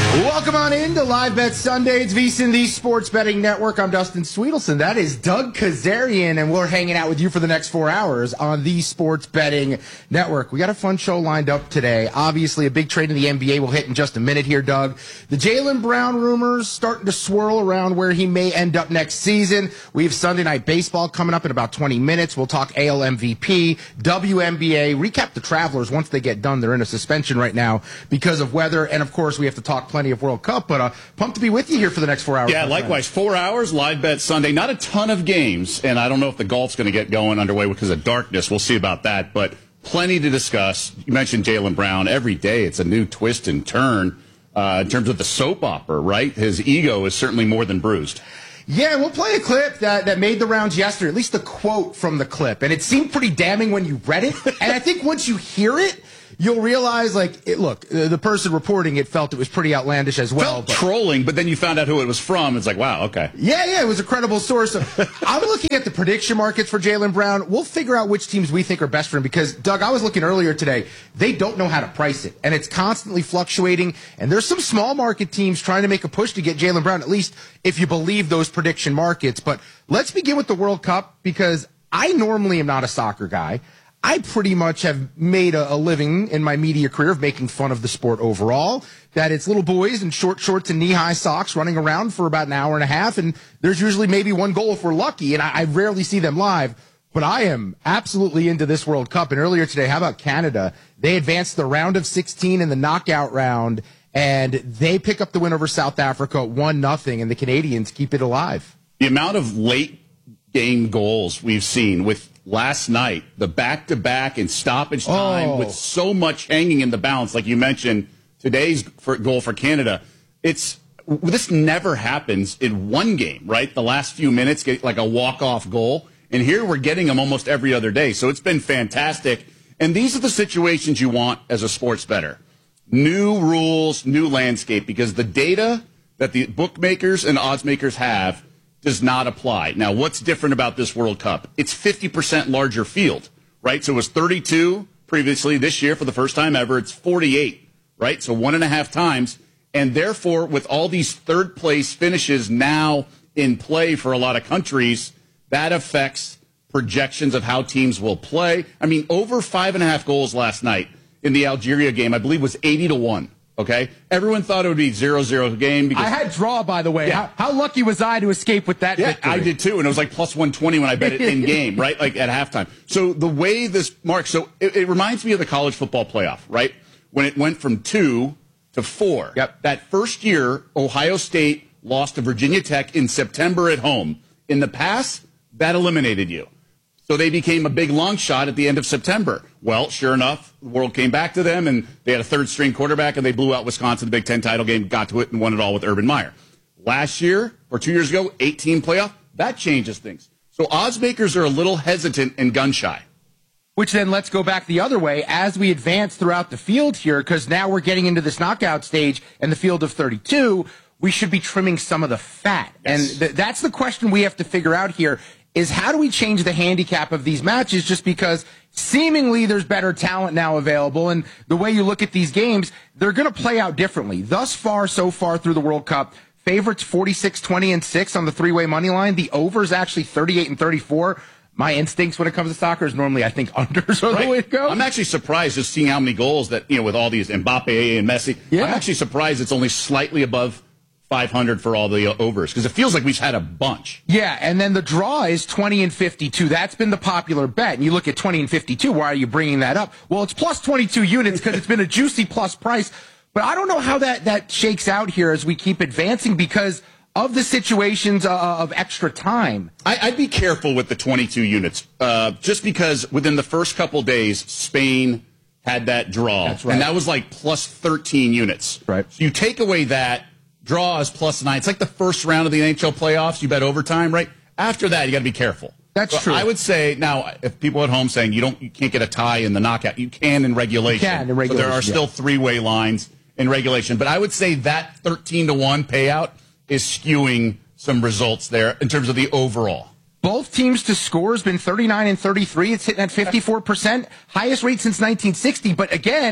Welcome on in to Live Bet Sunday. It's VSiN, the Sports Betting Network. I'm Dustin Sweetelson. That is Doug Kazarian, and we're hanging out with you for the next four hours on the Sports Betting Network. We got a fun show lined up today. Obviously, a big trade in the N B A will hit in just a minute here, Doug. The Jaylen Brown rumors starting to swirl around where he may end up next season. We have Sunday Night Baseball coming up in about twenty minutes. We'll talk A L M V P, W N B A, recap the Travelers once they get done. They're in a suspension right now because of weather, and of course, we have to talk plenty of World Cup, but uh, pumped to be with you here for the next four hours.
Yeah, likewise. Four hours, Live Bet Sunday. Not a ton of games, and I don't know if the golf's going to get going underway because of darkness. We'll see about that, but plenty to discuss. You mentioned Jaylen Brown. Every day it's a new twist and turn uh, in terms of the soap opera, right? His ego is certainly more than bruised.
Yeah, we'll play a clip that, that made the rounds yesterday, at least the quote from the clip, and it seemed pretty damning when you read it, and I think once you hear it, you'll realize, like, it, look, the person reporting it felt it was pretty outlandish as well.
Felt but, trolling, but then you found out who it was from. It's like, wow, okay.
Yeah, yeah, it was a credible source. I'm looking at the prediction markets for Jaylen Brown. We'll figure out which teams we think are best for him because, Doug, I was looking earlier today. They don't know how to price it, and it's constantly fluctuating, and there's some small market teams trying to make a push to get Jaylen Brown, at least if you believe those prediction markets. But let's begin with the World Cup because I normally am not a soccer guy. I pretty much have made a, a living in my media career of making fun of the sport overall, that it's little boys in short shorts and knee-high socks running around for about an hour and a half, and there's usually maybe one goal if we're lucky, and I, I rarely see them live. But I am absolutely into this World Cup. And earlier today, how about Canada? They advanced the round of sixteen in the knockout round, and they pick up the win over South Africa one nothing, and the Canadians keep it alive.
The amount of late game goals we've seen with last night, the back-to-back and stoppage time
Oh.
with so much hanging in the balance, like you mentioned, today's for, goal for Canada, it's this never happens in one game, right? The last few minutes get like a walk-off goal, and here we're getting them almost every other day. So it's been fantastic, and these are the situations you want as a sports bettor. New rules, new landscape, because the data that the bookmakers and odds makers have does not apply. Now, what's different about this World Cup? It's fifty percent larger field, right? So it was thirty-two previously. This year, for the first time ever, it's forty-eight, right? So one and a half times. And therefore, with all these third-place finishes now in play for a lot of countries, that affects projections of how teams will play. I mean, over five and a half goals last night in the Algeria game, I believe, was eighty to one. Okay, everyone thought it would be zero zero game. Because,
I had draw, by the way.
Yeah.
How, how lucky was I to escape with that
yeah,
victory?
I did too, and it was like plus one twenty when I bet it in game, right? Like at halftime. So the way this marks, so it, it reminds me of the college football playoff, right? When it went from two to four.
Yep.
That first year, Ohio State lost to Virginia Tech in September at home. In the past, that eliminated you. So they became a big long shot at the end of September. Well, sure enough, the world came back to them, and they had a third-string quarterback, and they blew out Wisconsin, the Big Ten title game, got to it, and won it all with Urban Meyer. Last year, or two years ago, eight-team playoff, that changes things. So odds makers are a little hesitant and gun-shy.
Which then let's go back the other way as we advance throughout the field here, because now we're getting into this knockout stage and the field of thirty-two. We should be trimming some of the fat. Yes. And th- that's the question we have to figure out here. Is how do we change the handicap of these matches just because seemingly there's better talent now available, and the way you look at these games, they're going to play out differently. Thus far, so far through the World Cup, favorites forty-six, twenty, and six on the three-way money line. The over is actually thirty-eight and thirty-four. My instincts when it comes to soccer is normally, I think, unders are
Right.
the way to go.
I'm actually surprised just seeing how many goals that, you know, with all these Mbappe and Messi.
Yeah.
I'm actually surprised it's only slightly above five hundred for all the overs, because it feels like we've had a bunch.
Yeah, and then the draw is twenty and fifty-two. That's been the popular bet. And you look at twenty and fifty-two, why are you bringing that up? Well, it's plus twenty-two units because it's been a juicy plus price. But I don't know how that, that shakes out here as we keep advancing because of the situations uh, of extra time.
I, I'd be careful with the twenty-two units, uh, just because within the first couple days, Spain had that draw.
That's right.
And that was like plus thirteen units.
Right.
So you take away that, draw is plus nine. It's like the first round of the N H L playoffs. You bet overtime, right? After that, you got to be careful.
That's
so
true.
I would say now, if people at home saying you don't, you can't get a tie in the knockout, you can in regulation.
You can in regulation,
So there are still
yeah.
three-way lines in regulation. But I would say that thirteen to one payout is skewing some results there in terms of the overall.
Both teams to score has been thirty-nine and thirty-three. It's hitting at fifty-four percent, highest rate since nineteen sixty. But again,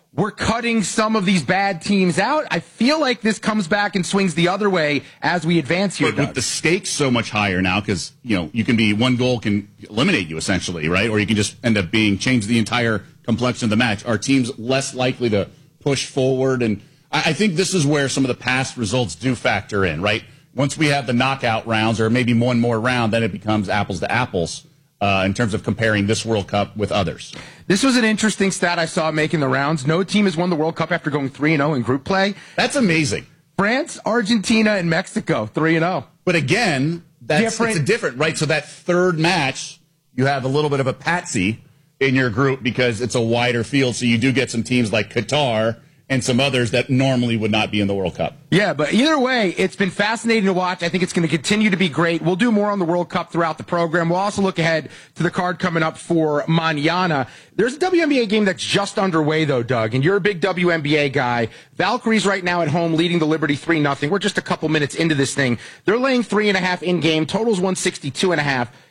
we're cutting some of these bad teams out. I feel like this comes back and swings the other way as we advance here.
But with the stakes so much higher now, because you know you can be one goal can eliminate you essentially, right? Or you can just end up being change the entire complexion of the match. Are teams less likely to push forward? And I, I think this is where some of the past results do factor in, right? Once we have the knockout rounds, or maybe one more round, then it becomes apples to apples. Uh, in terms of comparing this World Cup with others.
This was an interesting stat I saw making the rounds. No team has won the World Cup after going three and oh in group play.
That's amazing.
France, Argentina, and Mexico, three and oh.
But again, that's
different.
It's a different, right? So that third match, you have a little bit of a patsy in your group because it's a wider field. So you do get some teams like Qatar and some others that normally would not be in the World Cup.
Yeah, but either way, it's been fascinating to watch. I think it's going to continue to be great. We'll do more on the World Cup throughout the program. We'll also look ahead to the card coming up for mañana. There's a W N B A game that's just underway, though, Doug, and you're a big W N B A guy. Valkyries right now at home leading the Liberty three nothing. We're just a couple minutes into this thing. They're laying three and a half in game. Total's one sixty-two and a half.